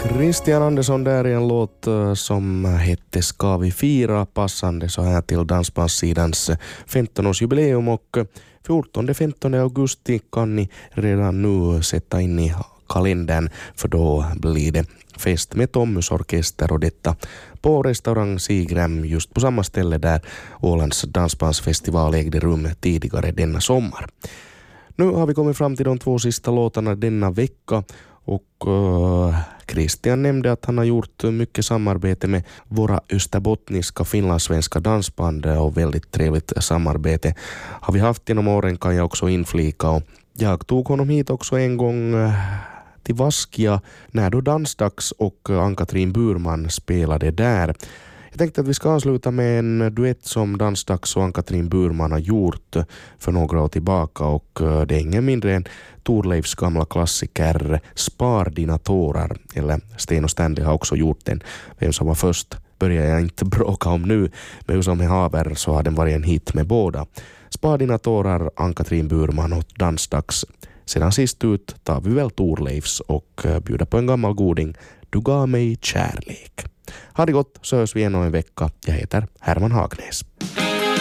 Christian Andersson där i en låt som hette Ska vi fira, passande så här till Dansbandssidans 15-årsjubileum, och 14-15 augusti kan ni redan nu sätta in i kalendern, för då blir det fest med Tommus orkester, och detta på restaurang Sigrem, just på samma ställe där Ålands dansbandsfestival ägde rum tidigare denna sommar. Nu har vi kommit fram till de 2 sista låtarna denna vecka, och Christian nämnde att han har gjort mycket samarbete med våra österbottniska finlandssvenska dansband, och väldigt trevligt samarbete har vi haft genom åren, kan jag också inflika, och jag tog honom hit också en gång till Vaskia när då Dansdags och Ann-Katrin Burman spelade där. Jag tänkte att vi ska avsluta med en duett som Dansdags och Ann-Katrin Burman har gjort för några år tillbaka, och det är ingen mindre än Thorleifs gamla klassiker Spar dina tårar, eller Sten och Stanley har också gjort den. Vem som var först börjar jag inte bråka om nu, men hur som haver så har den varit en hit med båda. Spar dina tårar, Ann-Katrin Burman och Dansdags. Sedan sist ut tar vi väl Thorleifs och bjuder på en gammal goding, Du gav mig kärlek. Ha det gott, så hörs vi igen om en vecka. Jag heter Herman Hagnäs.